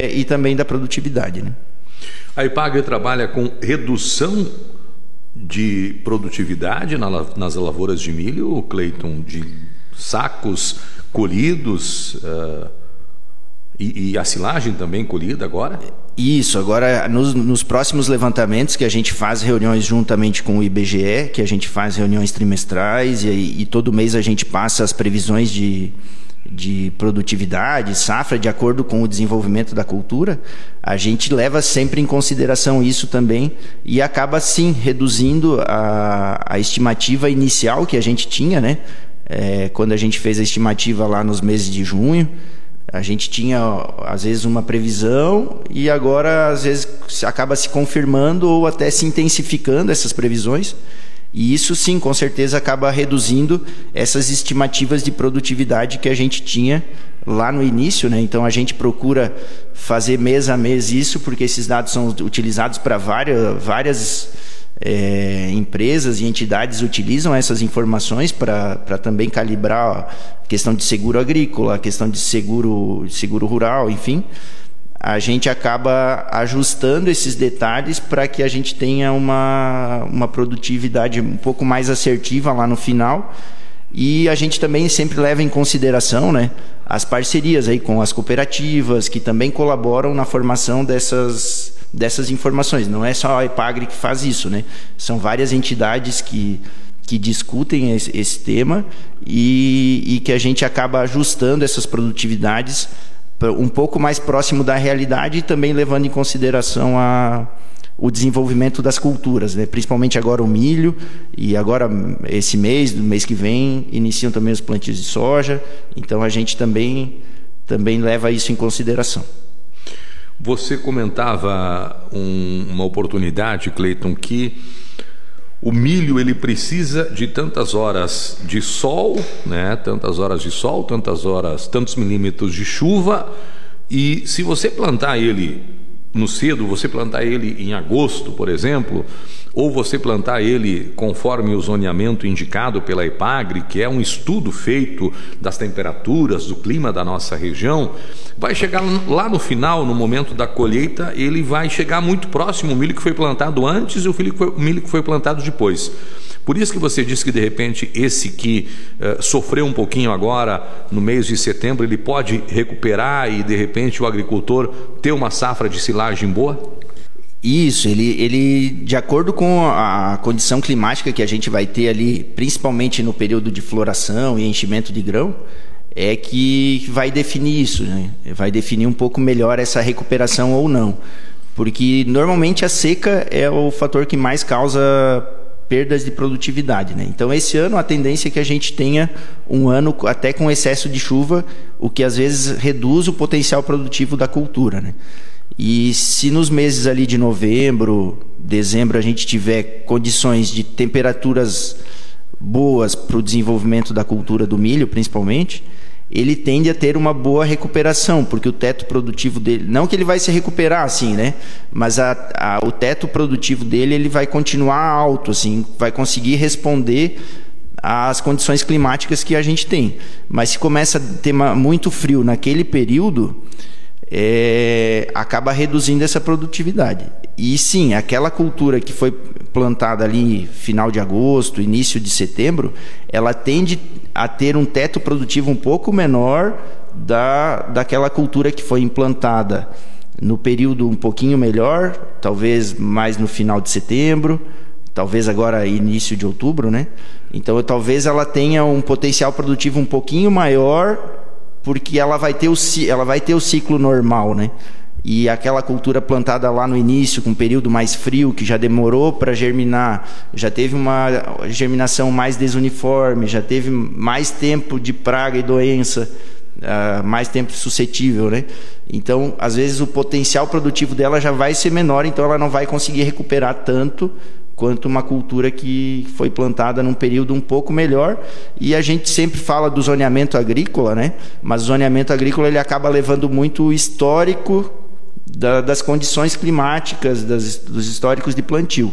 e também da produtividade, né? A Ipagre trabalha com redução de produtividade nas lavouras de milho, Cleiton, de sacos colhidos, e a silagem também colhida agora? Isso, agora nos próximos levantamentos que a gente faz reuniões juntamente com o IBGE, que a gente faz reuniões trimestrais e todo mês a gente passa as previsões de produtividade, safra, de acordo com o desenvolvimento da cultura, a gente leva sempre em consideração isso também e acaba sim reduzindo a estimativa inicial que a gente tinha, né? Quando a gente fez a estimativa lá nos meses de junho, a gente tinha às vezes uma previsão e agora às vezes acaba se confirmando ou até se intensificando essas previsões. E isso sim, com certeza, acaba reduzindo essas estimativas de produtividade que a gente tinha lá no início, né? Então a gente procura fazer mês a mês isso, porque esses dados são utilizados para várias empresas e entidades utilizam essas informações para também calibrar a questão de seguro agrícola, a questão de seguro rural, enfim. A gente acaba ajustando esses detalhes para que a gente tenha uma produtividade um pouco mais assertiva lá no final. E a gente também sempre leva em consideração, né, as parcerias aí com as cooperativas que também colaboram na formação dessas informações. Não é só a Ipagre que faz isso, né? São várias entidades que discutem esse tema e que a gente acaba ajustando essas produtividades um pouco mais próximo da realidade e também levando em consideração o desenvolvimento das culturas, né? Principalmente agora o milho, e agora esse mês, do mês que vem, iniciam também os plantios de soja, então a gente também leva isso em consideração. Você comentava uma oportunidade, Cleiton, que o milho ele precisa de tantas horas de sol, né? Tantas horas de sol, tantos milímetros de chuva, e se você plantar ele no cedo, você plantar ele em agosto, por exemplo, ou você plantar ele conforme o zoneamento indicado pela Ipagre, que é um estudo feito das temperaturas, do clima da nossa região, vai chegar lá no final, no momento da colheita, ele vai chegar muito próximo ao milho que foi plantado antes e o milho que foi plantado depois. Por isso que você disse que, de repente, esse que sofreu um pouquinho agora, no mês de setembro, ele pode recuperar e, de repente, o agricultor ter uma safra de silagem boa? Isso, ele de acordo com a condição climática que a gente vai ter ali, principalmente no período de floração e enchimento de grão, é que vai definir isso, né? Vai definir um pouco melhor essa recuperação ou não. Porque normalmente a seca é o fator que mais causa perdas de produtividade, né? Então esse ano a tendência é que a gente tenha um ano até com excesso de chuva, o que às vezes reduz o potencial produtivo da cultura, né? E se nos meses ali de novembro, dezembro a gente tiver condições de temperaturas boas para o desenvolvimento da cultura do milho, principalmente, ele tende a ter uma boa recuperação, porque o teto produtivo dele, não que ele vai se recuperar assim, né? Mas o teto produtivo dele ele vai continuar alto, assim, vai conseguir responder às condições climáticas que a gente tem. Mas se começa a ter muito frio naquele período, acaba reduzindo essa produtividade. E sim, aquela cultura que foi plantada ali final de agosto, início de setembro, ela tende a ter um teto produtivo um pouco menor daquela cultura que foi implantada no período um pouquinho melhor, talvez mais no final de setembro, talvez agora início de outubro, né? Então talvez ela tenha um potencial produtivo um pouquinho maior, porque ela vai ter o ciclo normal, né? E aquela cultura plantada lá no início, com um período mais frio, que já demorou para germinar, já teve uma germinação mais desuniforme, já teve mais tempo de praga e doença, mais tempo suscetível, né? Então, às vezes, o potencial produtivo dela já vai ser menor, então ela não vai conseguir recuperar tanto quanto uma cultura que foi plantada num período um pouco melhor. E a gente sempre fala do zoneamento agrícola, né? Mas o zoneamento agrícola ele acaba levando muito o histórico das condições climáticas, dos históricos de plantio.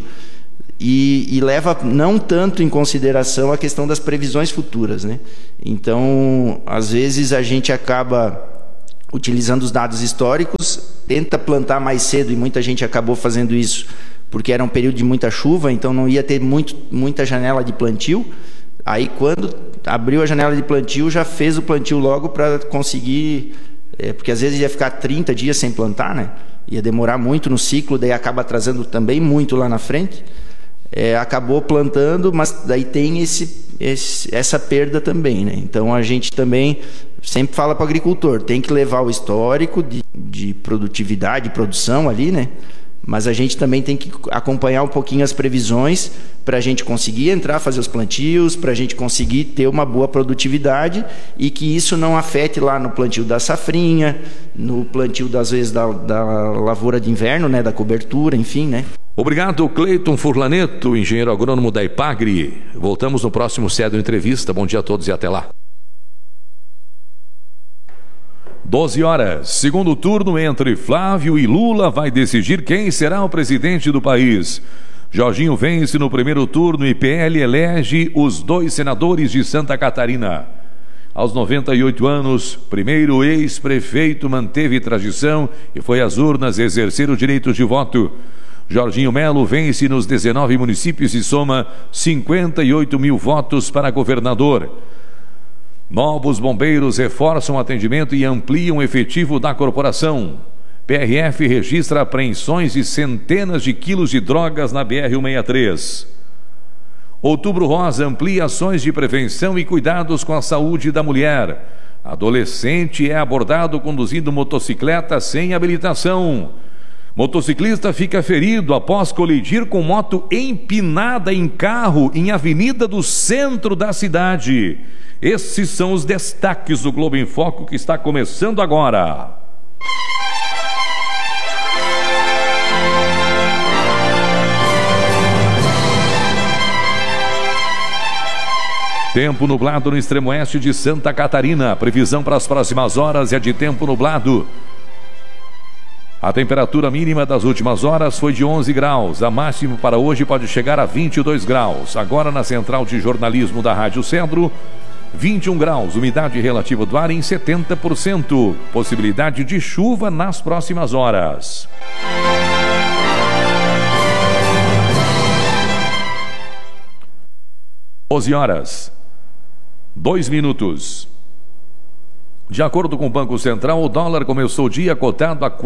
E leva não tanto em consideração a questão das previsões futuras, né? Então, às vezes a gente acaba utilizando os dados históricos tenta plantar mais cedo, e muita gente acabou fazendo isso porque era um período de muita chuva, então não ia ter muita janela de plantio. Aí quando abriu a janela de plantio, já fez o plantio logo para conseguir, porque às vezes ia ficar 30 dias sem plantar, né? Ia demorar muito no ciclo, daí acaba atrasando também muito lá na frente. Acabou plantando, mas daí tem essa perda também, né? Então a gente também sempre fala para o agricultor, tem que levar o histórico de produtividade, produção ali, né? Mas a gente também tem que acompanhar um pouquinho as previsões para a gente conseguir entrar, fazer os plantios, para a gente conseguir ter uma boa produtividade e que isso não afete lá no plantio da safrinha, no plantio, às vezes, da lavoura de inverno, né, da cobertura, enfim, né? Obrigado, Cleiton Furlaneto, engenheiro agrônomo da Epagre. Voltamos no próximo Cedo Entrevista. Bom dia a todos e até lá. 12 horas, segundo turno entre Flávio e Lula vai decidir quem será o presidente do país. Jorginho vence no primeiro turno e PL elege os 2 senadores de Santa Catarina. Aos 98 anos, primeiro ex-prefeito manteve tradição e foi às urnas exercer o direito de voto. Jorginho Melo vence nos 19 municípios e soma 58 mil votos para governador. Novos bombeiros reforçam o atendimento e ampliam o efetivo da corporação. PRF registra apreensões de centenas de quilos de drogas na BR-163. Outubro Rosa amplia ações de prevenção e cuidados com a saúde da mulher. Adolescente é abordado conduzindo motocicleta sem habilitação. Motociclista fica ferido após colidir com moto empinada em carro em avenida do centro da cidade. Esses são os destaques do Globo em Foco que está começando agora. Tempo nublado no extremo oeste de Santa Catarina. Previsão para as próximas horas é de tempo nublado. A temperatura mínima das últimas horas foi de 11 graus. A máxima para hoje pode chegar a 22 graus. Agora na central de jornalismo da Rádio Cedro, 21 graus, umidade relativa do ar em 70%. Possibilidade de chuva nas próximas horas. Doze horas, 2 minutos. De acordo com o Banco Central, o dólar começou o dia cotado a R$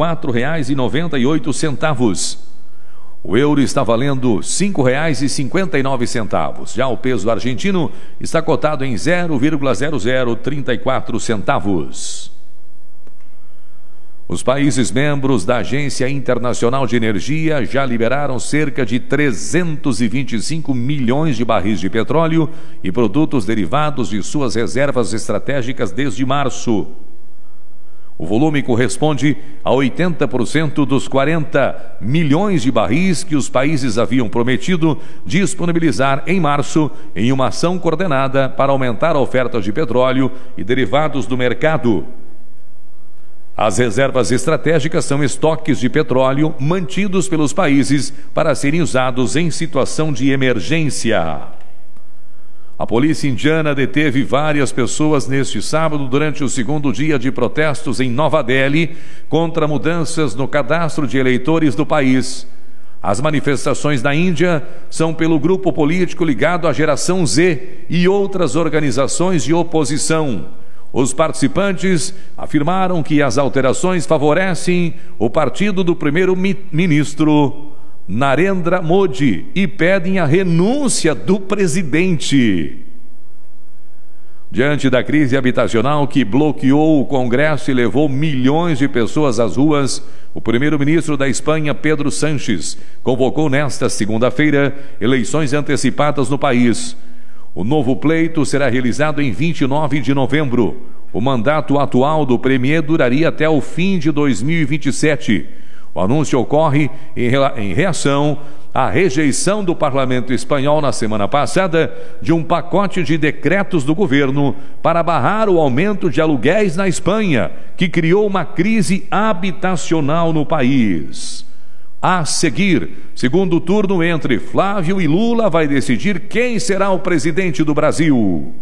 4,98. O euro está valendo R$ 5,59. Já o peso argentino está cotado em 0,0034 centavos. Os países membros da Agência Internacional de Energia já liberaram cerca de 325 milhões de barris de petróleo e produtos derivados de suas reservas estratégicas desde março. O volume corresponde a 80% dos 40 milhões de barris que os países haviam prometido disponibilizar em março em uma ação coordenada para aumentar a oferta de petróleo e derivados do mercado. As reservas estratégicas são estoques de petróleo mantidos pelos países para serem usados em situação de emergência. A polícia indiana deteve várias pessoas neste sábado durante o segundo dia de protestos em Nova Delhi contra mudanças no cadastro de eleitores do país. As manifestações na Índia são pelo grupo político ligado à Geração Z e outras organizações de oposição. Os participantes afirmaram que as alterações favorecem o partido do primeiro-ministro Narendra Modi e pedem a renúncia do presidente. Diante da crise habitacional que bloqueou o Congresso e levou milhões de pessoas às ruas, o primeiro-ministro da Espanha, Pedro Sánchez, convocou nesta segunda-feira eleições antecipadas no país. O novo pleito será realizado em 29 de novembro. O mandato atual do premier duraria até o fim de 2027. O anúncio ocorre em reação à rejeição do parlamento espanhol na semana passada de um pacote de decretos do governo para barrar o aumento de aluguéis na Espanha, que criou uma crise habitacional no país. A seguir, segundo turno entre Flávio e Lula vai decidir quem será o presidente do Brasil.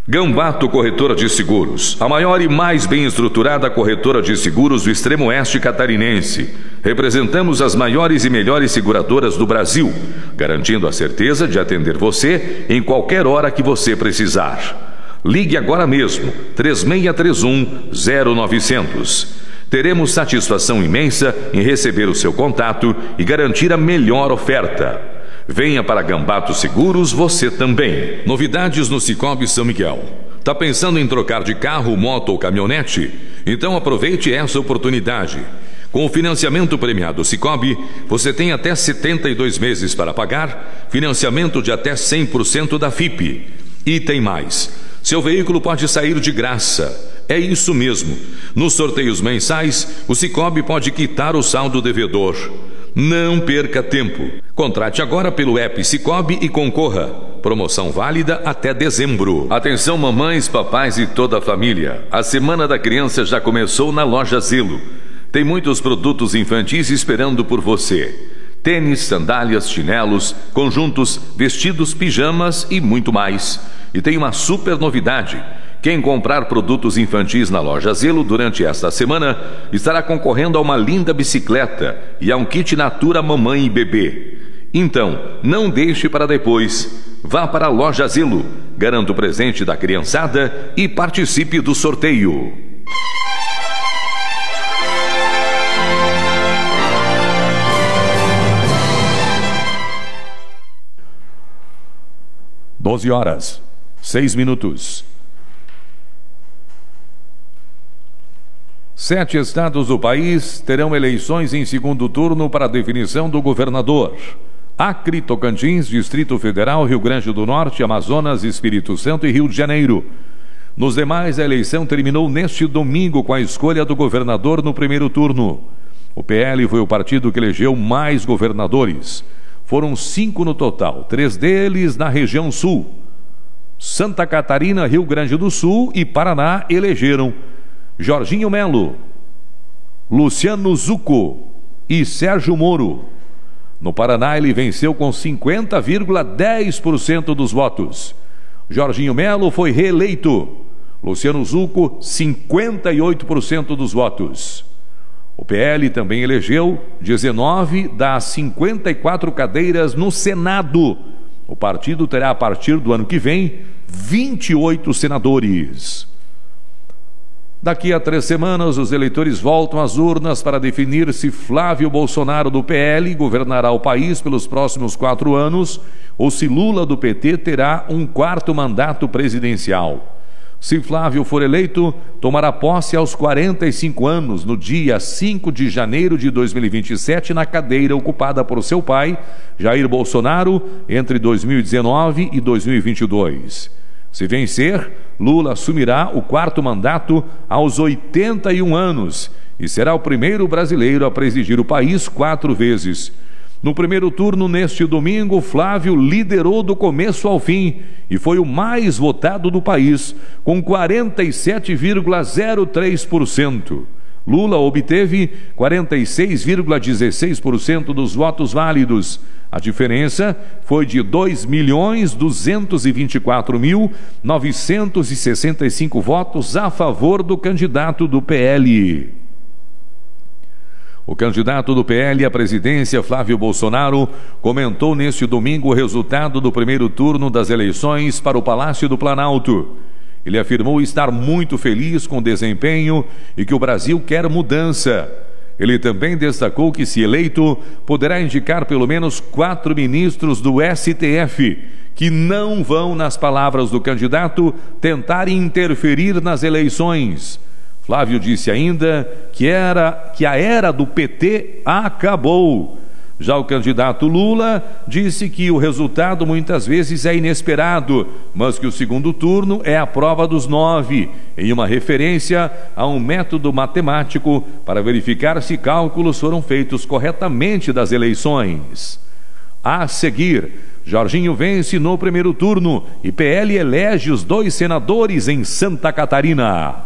Gambato Corretora de Seguros, a maior e mais bem estruturada corretora de seguros do extremo oeste catarinense. Representamos as maiores e melhores seguradoras do Brasil, garantindo a certeza de atender você em qualquer hora que você precisar. Ligue agora mesmo, 3631-0900. Teremos satisfação imensa em receber o seu contato e garantir a melhor oferta. Venha para Gambato Seguros você também. Novidades no Cicobi São Miguel. Tá pensando em trocar de carro, moto ou caminhonete? Então aproveite essa oportunidade. Com o financiamento premiado Cicobi, você tem até 72 meses para pagar, financiamento de até 100% da FIP. E tem mais. Seu veículo pode sair de graça. É isso mesmo. Nos sorteios mensais, o Cicobi pode quitar o saldo devedor. Não perca tempo. Contrate agora pelo app Cicobi e concorra. Promoção válida até dezembro. Atenção mamães, papais e toda a família. A Semana da Criança já começou na Loja Zelo. Tem muitos produtos infantis esperando por você. Tênis, sandálias, chinelos, conjuntos, vestidos, pijamas e muito mais. E tem uma super novidade. Quem comprar produtos infantis na Loja Zelo durante esta semana estará concorrendo a uma linda bicicleta e a um kit Natura Mamãe e Bebê. Então, não deixe para depois. Vá para a Loja Zelo, garanta o presente da criançada e participe do sorteio. Doze horas, 6 minutos. 7 estados do país terão eleições em segundo turno para a definição do governador. Acre, Tocantins, Distrito Federal, Rio Grande do Norte, Amazonas, Espírito Santo e Rio de Janeiro. Nos demais, a eleição terminou neste domingo com a escolha do governador no primeiro turno. O PL foi o partido que elegeu mais governadores. Foram 5 no total, 3 deles na região sul. Santa Catarina, Rio Grande do Sul e Paraná elegeram Jorginho Melo, Luciano Zucco e Sérgio Moro. No Paraná, ele venceu com 50,10% dos votos. Jorginho Melo foi reeleito. Luciano Zucco, 58% dos votos. O PL também elegeu 19 das 54 cadeiras no Senado. O partido terá, a partir do ano que vem, 28 senadores. Daqui a 3 semanas, os eleitores voltam às urnas para definir se Flávio Bolsonaro do PL governará o país pelos próximos 4 anos ou se Lula do PT terá um 4º mandato presidencial. Se Flávio for eleito, tomará posse aos 45 anos, no dia 5 de janeiro de 2027, na cadeira ocupada por seu pai, Jair Bolsonaro, entre 2019 e 2022. Se vencer, Lula assumirá o 4º mandato aos 81 anos e será o primeiro brasileiro a presidir o país 4 vezes. No primeiro turno, neste domingo, Flávio liderou do começo ao fim e foi o mais votado do país, com 47,03%. Lula obteve 46,16% dos votos válidos. A diferença foi de 2.224.965 votos a favor do candidato do PL. O candidato do PL à presidência, Flávio Bolsonaro, comentou neste domingo o resultado do primeiro turno das eleições para o Palácio do Planalto. Ele afirmou estar muito feliz com o desempenho e que o Brasil quer mudança. Ele também destacou que, se eleito, poderá indicar pelo menos 4 ministros do STF, que não vão, nas palavras do candidato, tentar interferir nas eleições. Flávio disse ainda que a era do PT acabou. Já o candidato Lula disse que o resultado muitas vezes é inesperado, mas que o segundo turno é a prova dos 9, em uma referência a um método matemático para verificar se cálculos foram feitos corretamente das eleições. A seguir, Jorginho vence no primeiro turno e PL elege os 2 senadores em Santa Catarina.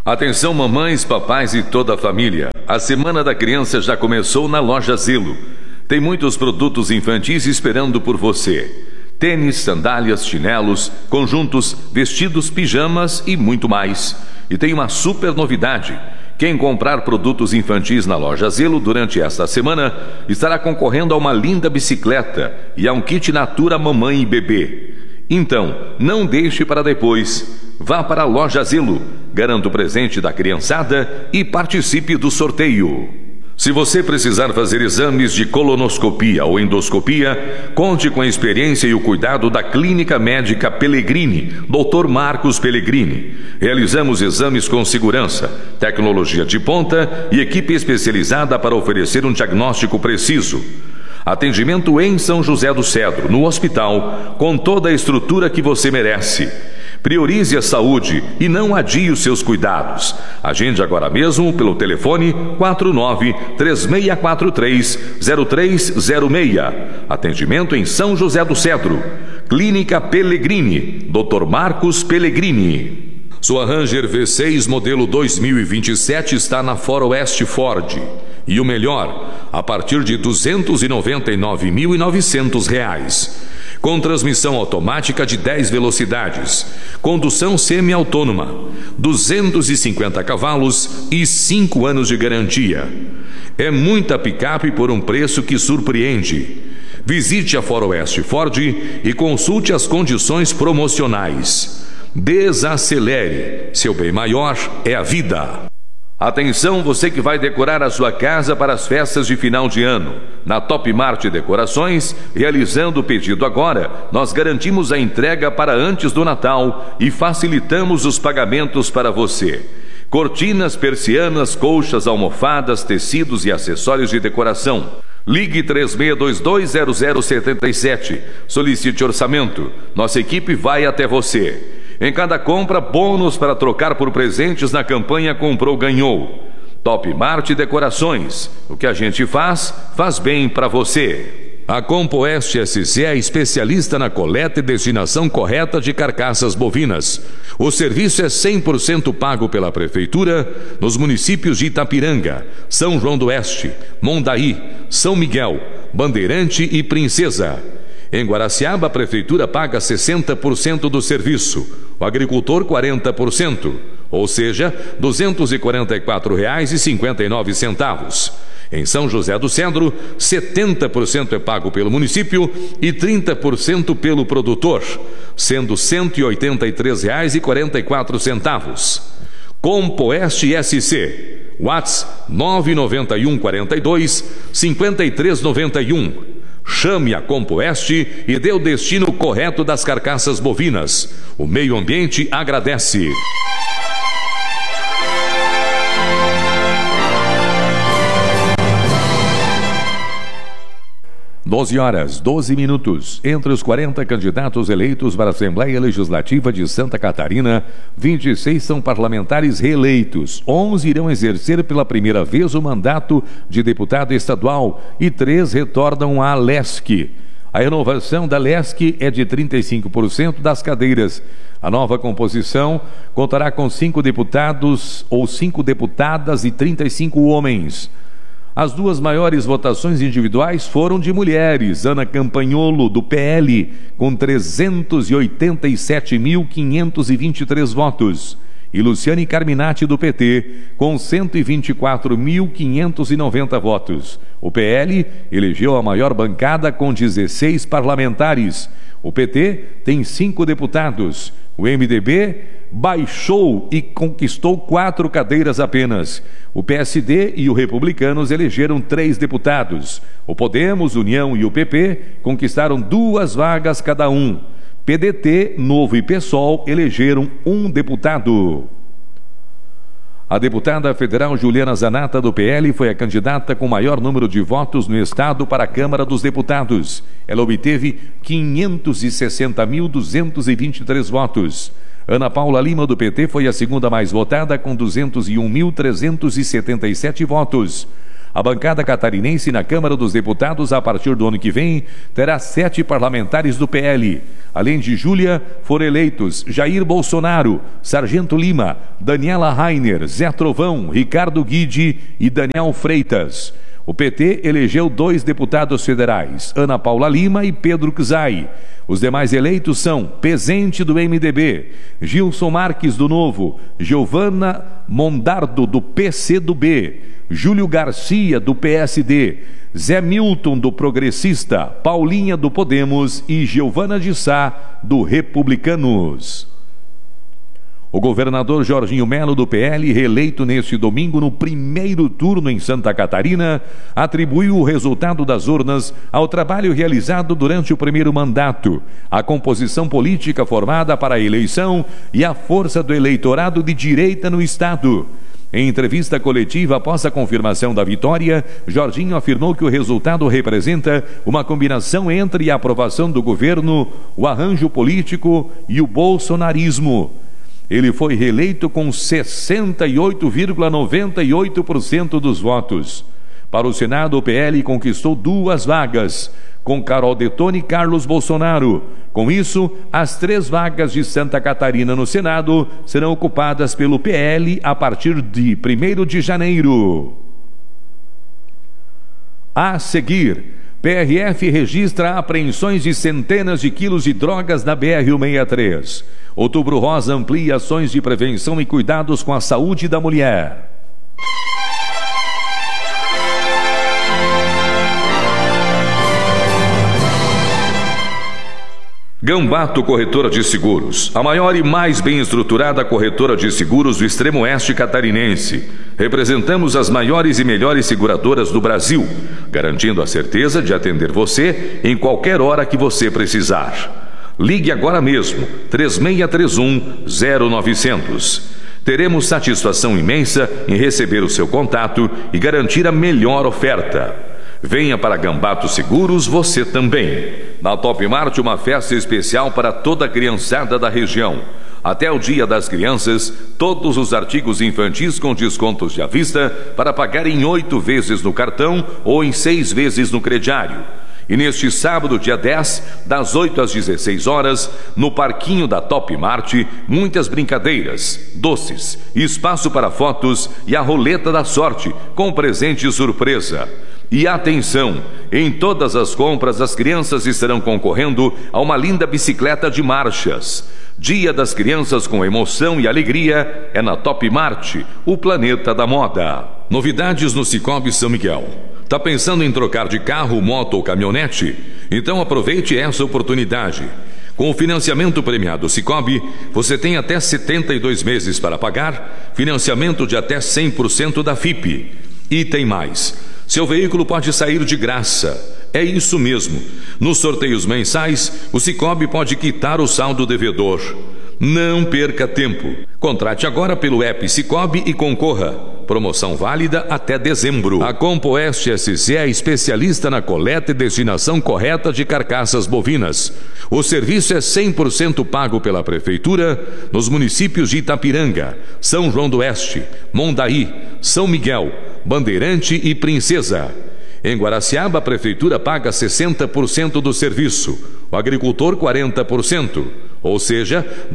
Atenção mamães, papais e toda a família. A Semana da Criança já começou na Loja Zelo. Tem muitos produtos infantis esperando por você. Tênis, sandálias, chinelos, conjuntos, vestidos, pijamas e muito mais. E tem uma super novidade. Quem comprar produtos infantis na Loja Zelo durante esta semana estará concorrendo a uma linda bicicleta e a um kit Natura Mamãe e Bebê. Então, não deixe para depois. Vá para a Loja Zelo, garanta o presente da criançada e participe do sorteio. Se você precisar fazer exames de colonoscopia ou endoscopia, conte com a experiência e o cuidado da Clínica Médica Pellegrini, Dr. Marcos Pellegrini. Realizamos exames com segurança, tecnologia de ponta e equipe especializada para oferecer um diagnóstico preciso. Atendimento em São José do Cedro, no hospital, com toda a estrutura que você merece. Priorize a saúde e não adie os seus cuidados. Agende agora mesmo pelo telefone 49-3643-0306. Atendimento em São José do Cedro. Clínica Pellegrini, Dr. Marcos Pellegrini. Sua Ranger V6 modelo 2027 está na Faroeste Ford. E o melhor, a partir de R$ 299.900. Com transmissão automática de 10 velocidades, condução semi-autônoma, 250 cavalos e 5 anos de garantia. É muita picape por um preço que surpreende. Visite a Faroeste Ford e consulte as condições promocionais. Desacelere, seu bem maior é a vida. Atenção, você que vai decorar a sua casa para as festas de final de ano. Na Top Mart Decorações, realizando o pedido agora, nós garantimos a entrega para antes do Natal e facilitamos os pagamentos para você. Cortinas, persianas, colchas, almofadas, tecidos e acessórios de decoração. Ligue 36220077. Solicite orçamento. Nossa equipe vai até você. Em cada compra, bônus para trocar por presentes na campanha Comprou Ganhou. Top Mart Decorações. O que a gente faz, faz bem para você. A Compoeste SC é especialista na coleta e destinação correta de carcaças bovinas. O serviço é 100% pago pela Prefeitura nos municípios de Itapiranga, São João do Oeste, Mondaí, São Miguel, Bandeirante e Princesa. Em Guaraciaba, a Prefeitura paga 60% do serviço, o agricultor 40%, ou seja, R$ 244,59. Em São José do Cedro, 70% é pago pelo município e 30% pelo produtor, sendo R$ 183,44. Compoeste SC, WhatsApp 991 42 5391. Chame a Compoeste e dê o destino correto das carcaças bovinas. O meio ambiente agradece. Doze horas, 12 minutos. Entre os 40 candidatos eleitos para a Assembleia Legislativa de Santa Catarina, 26 são parlamentares reeleitos. 11 irão exercer pela primeira vez o mandato de deputado estadual e 3 retornam à LESC. A renovação da LESC é de 35% das cadeiras. A nova composição contará com 5 deputados ou 5 deputadas e 35 homens. As duas maiores votações individuais foram de mulheres. Ana Campanholo, do PL, com 387.523 votos. E Luciane Carminati, do PT, com 124.590 votos. O PL elegeu a maior bancada com 16 parlamentares. O PT tem 5 deputados. O MDB baixou e conquistou 4 cadeiras apenas. O PSD e o Republicanos elegeram 3 deputados. O Podemos, União e o PP conquistaram 2 vagas cada um. PDT, Novo e PSOL elegeram 1 deputado. A deputada federal Juliana Zanata, do PL, foi a candidata com maior número de votos no estado para a Câmara dos Deputados. Ela obteve 560.223 votos. Ana Paula Lima, do PT, foi a segunda mais votada, com 201.377 votos. A bancada catarinense na Câmara dos Deputados, a partir do ano que vem, terá 7 parlamentares do PL. Além de Júlia, foram eleitos Jair Bolsonaro, Sargento Lima, Daniela Rainer, Zé Trovão, Ricardo Guide e Daniel Freitas. O PT elegeu 2 deputados federais, Ana Paula Lima e Pedro Czai. Os demais eleitos são Pezente, do MDB, Gilson Marques, do Novo, Giovana Mondardo, do PCdoB, Júlio Garcia, do PSD, Zé Milton, do Progressista, Paulinha, do Podemos e Giovana de Sá, do Republicanos. O governador Jorginho Melo, do PL, reeleito neste domingo no primeiro turno em Santa Catarina, atribuiu o resultado das urnas ao trabalho realizado durante o primeiro mandato, à composição política formada para a eleição e à força do eleitorado de direita no estado. Em entrevista coletiva após a confirmação da vitória, Jorginho afirmou que o resultado representa uma combinação entre a aprovação do governo, o arranjo político e o bolsonarismo. Ele foi reeleito com 68,98% dos votos. Para o Senado, o PL conquistou 2 vagas, com Carol Detone e Carlos Bolsonaro. Com isso, as 3 vagas de Santa Catarina no Senado serão ocupadas pelo PL a partir de 1º de janeiro. A seguir, PRF registra apreensões de centenas de quilos de drogas na BR-163. Outubro Rosa amplia ações de prevenção e cuidados com a saúde da mulher. Gambato Corretora de Seguros, a maior e mais bem estruturada corretora de seguros do extremo oeste catarinense. Representamos as maiores e melhores seguradoras do Brasil, garantindo a certeza de atender você em qualquer hora que você precisar. Ligue agora mesmo, 3631-0900. Teremos satisfação imensa em receber o seu contato e garantir a melhor oferta. Venha para Gambato Seguros você também. Na Top Mart, uma festa especial para toda a criançada da região. Até o Dia das Crianças, todos os artigos infantis com descontos de à vista para pagar em 8 vezes no cartão ou em 6 vezes no crediário. E neste sábado, dia 10, das 8 às 16 horas, no parquinho da Top Mart, muitas brincadeiras, doces, espaço para fotos e a roleta da sorte, com presente surpresa. E atenção, em todas as compras as crianças estarão concorrendo a uma linda bicicleta de marchas. Dia das Crianças com emoção e alegria é na Top Mart, o planeta da moda. Novidades no Sicoob São Miguel. Tá pensando em trocar de carro, moto ou caminhonete? Então aproveite essa oportunidade. Com o financiamento premiado Sicoob, você tem até 72 meses para pagar, financiamento de até 100% da FIP. E tem mais. Seu veículo pode sair de graça. É isso mesmo. Nos sorteios mensais, o Sicoob pode quitar o saldo devedor. Não perca tempo. Contrate agora pelo app Sicoob e concorra. Promoção válida até dezembro. A Compoeste SC é especialista na coleta e destinação correta de carcaças bovinas. O serviço é 100% pago pela Prefeitura nos municípios de Itapiranga, São João do Oeste, Mondaí, São Miguel, Bandeirante e Princesa. Em Guaraciaba, a Prefeitura paga 60% do serviço, o agricultor 40%, ou seja, R$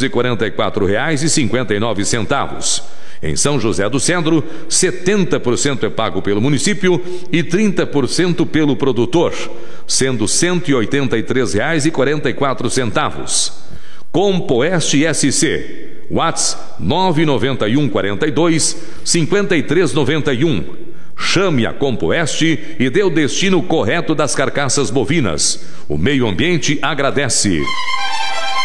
244,59. Em São José do Cedro, 70% é pago pelo município e 30% pelo produtor, sendo R$ 183,44. Compoeste SC, WhatsApp 991 42 5391. Chame a Compoeste e dê o destino correto das carcaças bovinas. O meio ambiente agradece.